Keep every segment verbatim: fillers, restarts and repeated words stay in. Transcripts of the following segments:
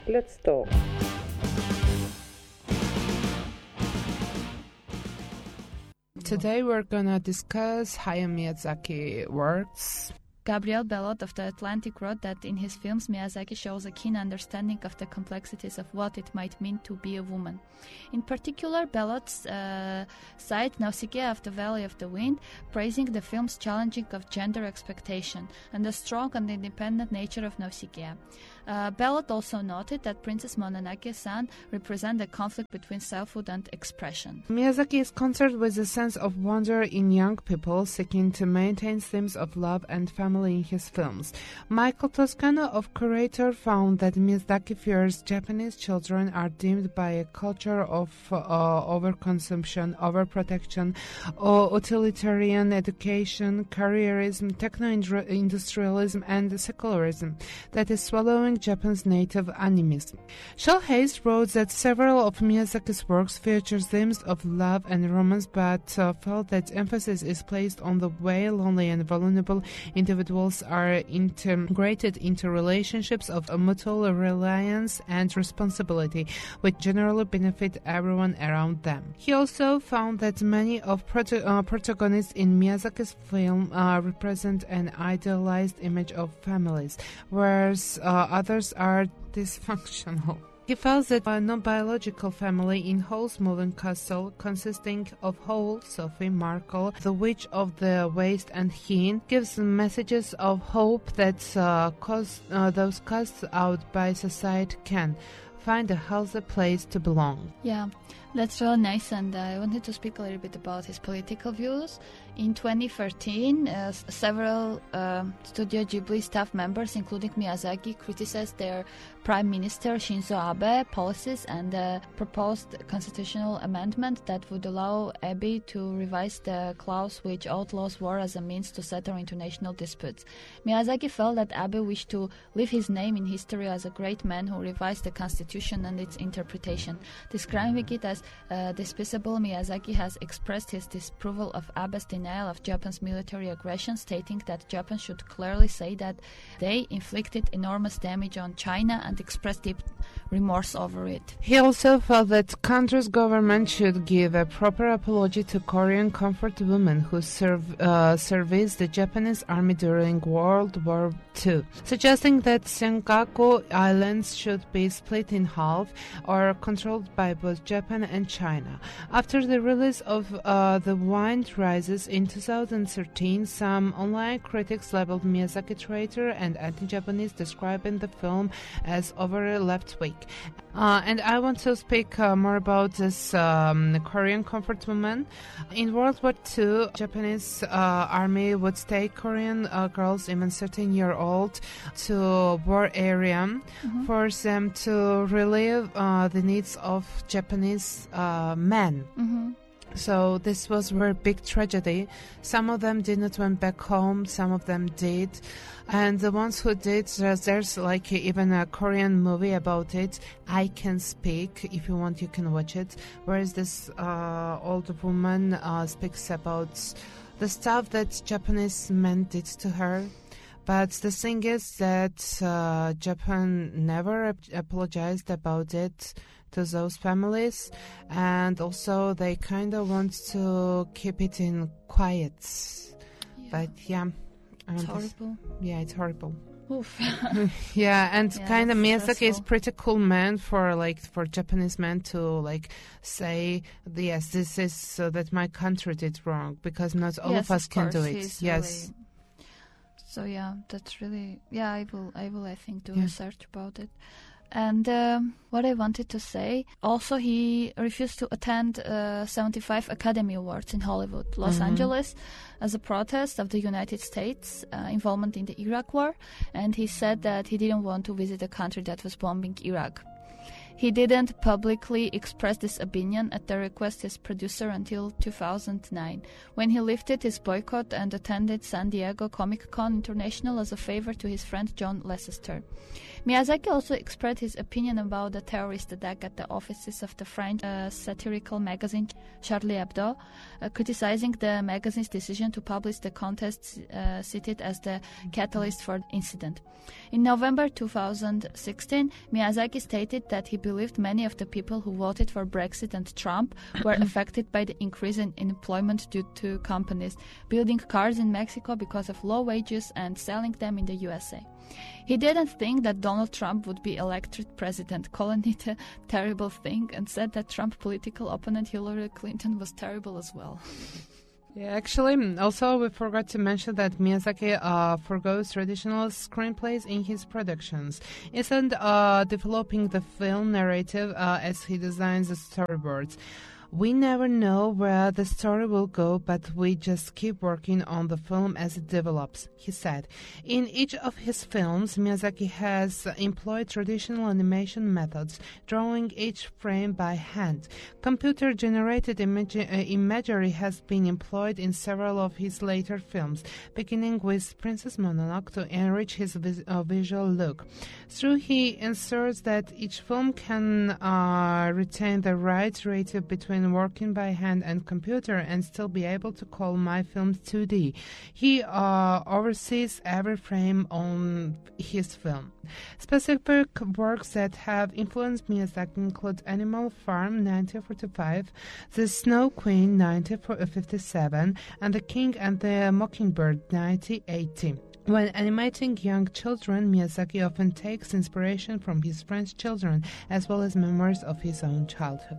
Let's talk. Today we're gonna discuss Hayao Miyazaki works. Gabriel Bellot of The Atlantic wrote that in his films, Miyazaki shows a keen understanding of the complexities of what it might mean to be a woman. In particular, Bellot's uh, cite Nausicaa of the Valley of the Wind, praising the film's challenging of gender expectation and the strong and independent nature of Nausicaa. Uh, Bellot also noted that Princess Mononoke-san represents the conflict between selfhood and expression. Miyazaki is concerned with a sense of wonder in young people, seeking to maintain themes of love and family in his films. Michael Toscano of Curator found that Miyazaki fears Japanese children are dimmed by a culture of uh, overconsumption, overprotection, or utilitarian education, careerism, techno-industrialism, and secularism that is swallowing Japan's native animism. Shel Hayes wrote that several of Miyazaki's works feature themes of love and romance, but uh, felt that emphasis is placed on the way lonely and vulnerable individuals are integrated into relationships of mutual reliance and responsibility, which generally benefit everyone around them. He also found that many of prot- uh, protagonists in Miyazaki's film uh, represent an idealized image of families, whereas uh, others are dysfunctional. He felt that a non-biological family in Hole's Moving Castle, consisting of Hole, Sophie, Markle, the Witch of the Waste, and Heen, gives messages of hope that uh, cause, uh, those cast out by society can find a healthy place to belong. Yeah, that's really nice, and uh, I wanted to speak a little bit about his political views. In twenty thirteen, uh, several uh, Studio Ghibli staff members, including Miyazaki, criticized their Prime Minister Shinzo Abe policies and a proposed constitutional amendment that would allow Abe to revise the clause which outlaws war as a means to settle international disputes. Miyazaki felt that Abe wished to leave his name in history as a great man who revised the constitution and its interpretation. Describing it as uh, despicable, Miyazaki has expressed his disapproval of Abe's denial of Japan's military aggression, stating that Japan should clearly say that they inflicted enormous damage on China and expressed deep remorse over it. He also felt that country's government should give a proper apology to Korean comfort women who serve, uh, serviced the Japanese army during World War Two, suggesting that Senkaku Islands should be split in half or controlled by both Japan and China. After the release of uh, The Wind Rises in two thousand thirteen, some online critics labeled Miyazaki traitor and anti-Japanese, describing the film as overly left-wing. Uh, and I want to speak uh, more about this um, Korean comfort woman. In World War Two, Japanese uh, army would take Korean uh, girls, even thirteen-year-old, to war area, mm-hmm. force them to relieve uh, the needs of Japanese uh, men. Mm-hmm. So this was a very big tragedy. Some of them did not went back home, some of them did. And the ones who did, there's, there's like even a Korean movie about it, I Can Speak. If you want, you can watch it. Whereas this uh, old woman uh, speaks about the stuff that Japanese men did to her. But the thing is that uh, Japan never ap- apologized about it to those families, and also they kind of want to keep it in quiet. Yeah. But yeah, it's horrible. Yeah, it's horrible. Oof. Yeah, and yeah, kind of Miyazaki stressful. is pretty cool man for like for Japanese men to like say yes, this is so that my country did wrong, because not all yes, of us of can do course, it. he's Yes. Really... So yeah, that's really yeah. I will I will I think do Yeah. research about it. And um, what I wanted to say, also he refused to attend uh, seventy-five Academy Awards in Hollywood, Los Mm-hmm. Angeles, as a protest of the United States uh, involvement in the Iraq War, and he said that he didn't want to visit a country that was bombing Iraq. He didn't publicly express this opinion at the request of his producer until two thousand nine, when he lifted his boycott and attended San Diego Comic-Con International as a favor to his friend John Lasseter. Miyazaki also expressed his opinion about the terrorist attack at the offices of the French uh, satirical magazine Charlie Hebdo, uh, criticizing the magazine's decision to publish the contest uh, cited as the catalyst for the incident. In November two thousand sixteen, Miyazaki stated that he believed many of the people who voted for Brexit and Trump were affected by the increase in employment due to companies building cars in Mexico because of low wages and selling them in the U S A. He didn't think that Donald Trump would be elected president, calling it a terrible thing, and said that Trump political opponent Hillary Clinton was terrible as well. Yeah, actually, also we forgot to mention that Miyazaki uh, forgoes traditional screenplays in his productions. Instead uh, developing the film narrative uh, as he designs the storyboards. We never know where the story will go, but we just keep working on the film as it develops, he said. In each of his films, Miyazaki has employed traditional animation methods, drawing each frame by hand. Computer-generated image- uh, imagery has been employed in several of his later films, beginning with Princess Mononoke to enrich his vis- uh, visual look. Through he ensures that each film can uh, retain the right ratio between working by hand and computer and still be able to call my films two D. He uh, oversees every frame on his film. Specific works that have influenced Miyazaki include Animal Farm nineteen forty-five, The Snow Queen nineteen fifty-seven, and The King and the Mockingbird nineteen eighty. When animating young children, Miyazaki often takes inspiration from his friends' children as well as memories of his own childhood.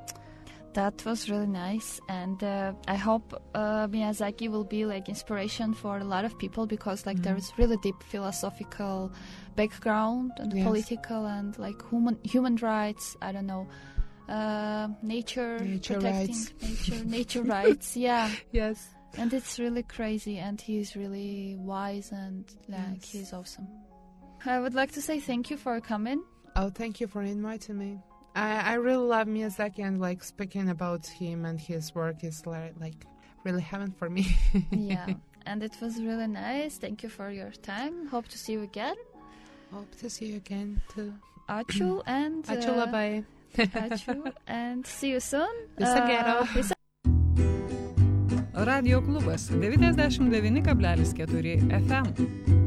That was really nice, and uh, I hope uh, Miyazaki will be like inspiration for a lot of people, because like mm-hmm. there is really deep philosophical background and yes. political and like human human rights. I don't know, uh, nature, nature protecting rights. nature, nature rights. Yeah. Yes. And it's really crazy, and he's really wise, and like yes. he's awesome. I would like to say thank you for coming. Oh, thank you for inviting me. I, I really love Miyazaki, and like speaking about him and his work is like, like really heaven for me. Yeah, and it was really nice. Thank you for your time. Hope to see you again. Hope to see you again too. Ačiū and uh, Ačiū labai. Ačiū and see you soon. Viso gero. Visa... Radio klubas devyniasdešimt devyni kablelis keturi F M.